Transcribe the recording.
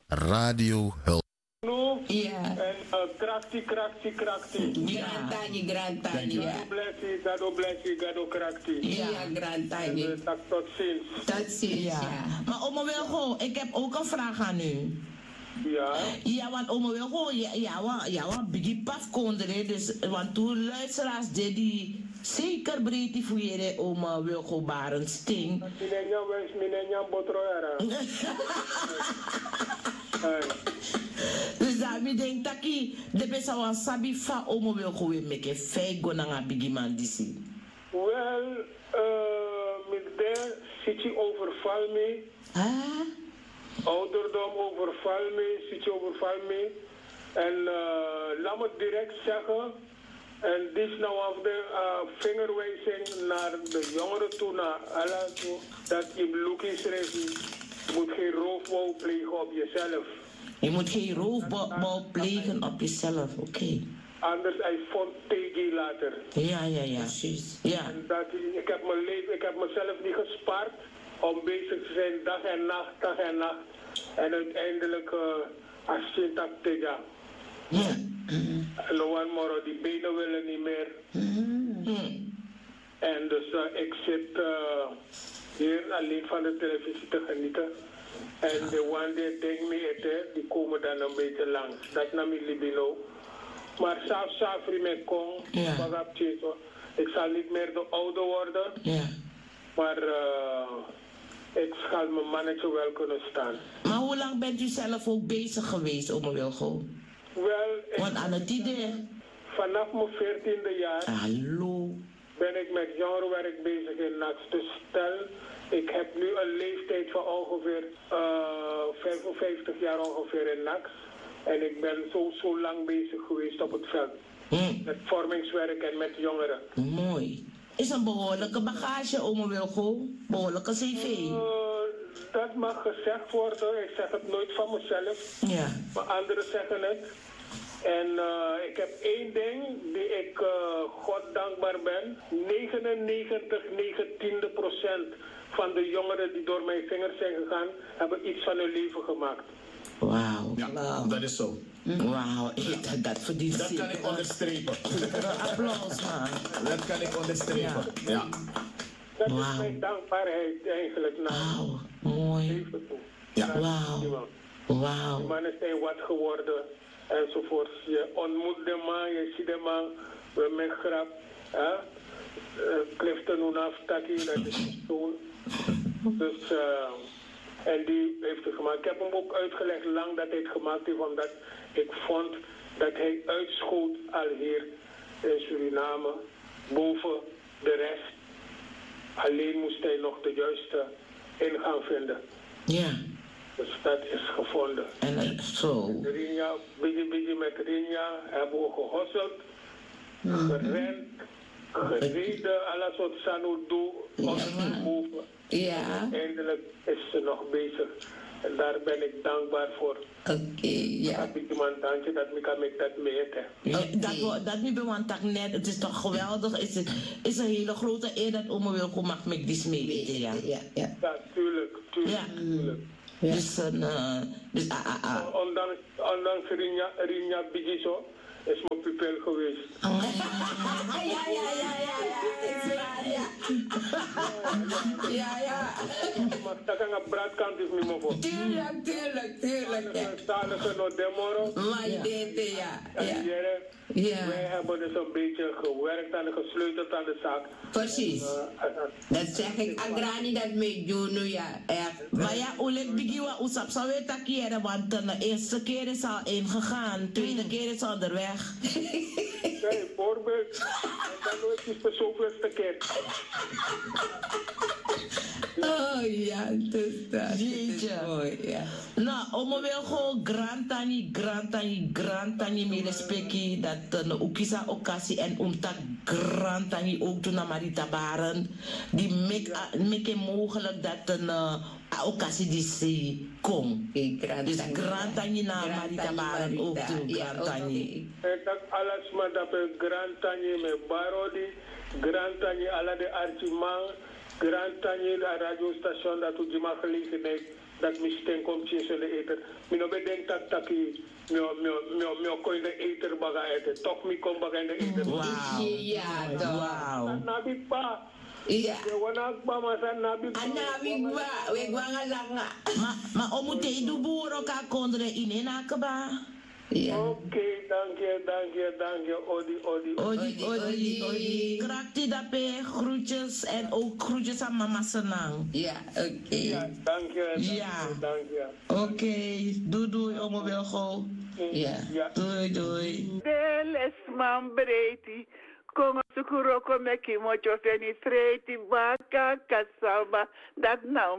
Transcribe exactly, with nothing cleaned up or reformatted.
Radio Hulp. Ja. En uh, krakti, krakti, krakti. Grantani, grantani, ja. God bless you, God bless you, God krakti. Ja, grantani. En, uh, tot ziens. Tot ziens, ja. Ja. Maar oma Wilgo, ik heb ook een vraag aan u. Ja. Ja, want oma Wilgo, ja, ja, wa- ja, wa, biggie paf kondere, dus, want toen luisteraars dit die zeker breed die voor je oma Wilgo Barensting. Minenya wens, minenya botroyara. Dus daarmee denk dat ik de beste wan sabi fa oma Wilgo weer meke fei go na biggie man disi. Wel, uh, met de zit je overval me. Ah? Ouderdom overval me, zit je overval me. En uh, laat me direct zeggen. En dit is nou af de uh, vingerwijzing naar de jongeren toe, naar Allah toe. Dat je lookjes je moet geen roofbouw plegen op jezelf. Je moet geen roofbouw plegen op jezelf, oké. Okay. Anders hij vond tegen later. Ja, ja, ja. Precies. Ja. En dat, ik heb mijn leven, ik heb mezelf niet gespaard om bezig te zijn dag en nacht, dag en nacht. En uiteindelijk, uh, als je dat tegen. Ja. Loan Moro, die benen willen niet meer. Mm. En dus uh, ik zit uh, hier alleen van de televisie te genieten. En de one die denk me het, die komen dan een beetje langs. Dat nam ik libino. Maar saaf saaf met kong, Ja. ik zal niet meer de oude worden. Ja. Maar uh, ik zal mijn mannetje wel kunnen staan. Maar hoe lang bent u zelf ook bezig geweest, oma Wilgo? Wel, ik, Want aan het idee... vanaf mijn veertiende jaar Hallo. ben ik met jongerenwerk bezig in N A X. Dus stel, ik heb nu een leeftijd van ongeveer uh, vijfenvijftig jaar ongeveer in N A X. En ik ben zo, zo lang bezig geweest op het veld. Hm. Met vormingswerk en met jongeren. Mooi. Is een behoorlijke bagage, oma Wilgo. Behoorlijke cv. Uh, dat mag gezegd worden. Ik zeg het nooit van mezelf. Ja. Maar anderen zeggen het. En uh, ik heb één ding die ik uh, God dankbaar ben. negenennegentig negentiende procent van de jongeren die door mijn vingers zijn gegaan, hebben iets van hun leven gemaakt. Wauw. Ja, Wauw. dat is zo. Wauw. Dat, dat verdient Dat zeker kan ik onderstrepen. een applaus, man. Dat kan ik onderstrepen. Ja. Dat Wauw. is mijn dankbaarheid eigenlijk naar Wauw. Mooi. leven toe. Ja. Naar Wauw. iemand. Wauw. Die mannen zijn wat geworden enzovoort. Je ontmoet de man, je ziet de man met grap. Hè? Uh, Clifton Unaf Taki, dat is de zoon. Dus, uh, en die heeft het gemaakt. Ik heb hem ook uitgelegd lang dat hij het gemaakt heeft, omdat ik vond dat hij uitschoot al hier in Suriname, boven de rest. Alleen moest hij nog de juiste ingang vinden. Ja. Dus dat is gevonden. En uh, zo. Rinja, beetje, beetje met Rinja hebben we gehosseld, gerend, gereden, alles wat Sanu doet, ondergemoven. Ja. Eindelijk is ze nog bezig. En daar ben ik dankbaar voor. Oké, okay, ja. Dat ik iemand dankje dat ik kan dat meten. Eh, Dat, we- dat nu bij want tak net, het is toch geweldig. Het is, is een hele grote eer dat oma Wilgo mag met die smeden, ja. Ja, ja. Ja, tuurlijk, tuurlijk, Ja. tuurlijk. Ja. Dus een, uh, dus ah, ah, ah. Ondanks, ondanks Rinja, Rinja Bigiso is mijn pupil geweest. Ja, ja, ja, ja, ja. Is waar, ja. Ja, ja. Maar dat kan een braadkant is niet meer voor. Tuurlijk, tuurlijk, tuurlijk. Ja. Staan ze nog demoro. Maar je deed het, ja. En Ja. jere, Ja. wij hebben dus een beetje gewerkt en gesleuteld aan de zaak. Precies. Uh, en- en- Dat zeg ik. Agrani dat mee doen, nu, ja. Echt. Maar ja, Oleg Bigiwa Oesap zou weer takieren, want de eerste keer is al ingegaan, de tweede keer is onderweg. Nee, voorbeeld. En dan nooit is de zoveelste keer. Oh ja, dus dat is Jeetje. mooi, ja. Nou, oma Wilgo, grantani, grantani, grantani, mi respecti, dat een ukisa okasi en omtak grantani ook doen naar Marita Baren, die make mogelijk dat een uh, okasi die ze kom. Okay, grantani. Dus grantani naar Grantani Marita Baren ook Marita. doen, Ja, grantani. En dat alles maar dat we grand tanje met Barodi, grand tanje alle de archimang, grand tanje de radiostation dat we die maar gelegenheid dat mi sten kom chisele eter. Mi no beden tak taki mio mio mio mio koin de eter baga ete. Tok mi kom baga de eter. Wow. Ja, toch. Wow. Nabi pa. Ja. De wana pa masa nabi pa. Anabi ba, we gwanga langa. Ma, ma omute idu buro ka kondre inena kaba. Ja. Oké, dank je, dank je, dank je. Odi, odi. Odi, Odi, odi, odi. odi. Krakti dape, groetjes en ook groetjes aan mama Senang. Ja, oké. Ja, dank je, dank Ja. je, dank je. Oké, doei doei, omo Wilgo. Ja. Ja. Doei doei. Deles man breiti, kongo sukuroko meki mocho feni freti baka kasaba, dat nou